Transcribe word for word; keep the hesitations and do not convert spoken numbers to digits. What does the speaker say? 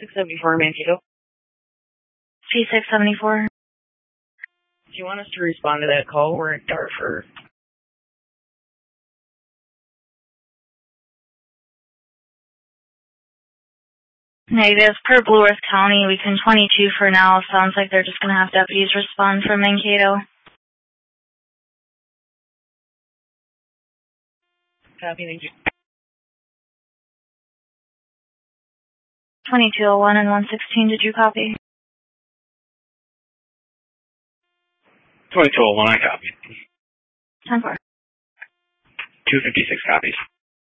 six seventy-four, Mankato. C six seventy-four. Do you want us to respond to that call? We're at Darfur. Negative. Per Blue Earth County, we can twenty-two for now. Sounds like they're just going to have deputies respond from Mankato. Copy, thank you. twenty-two oh one and one sixteen, did you copy? twenty-two oh one, I copy. ten four. two fifty-six copies.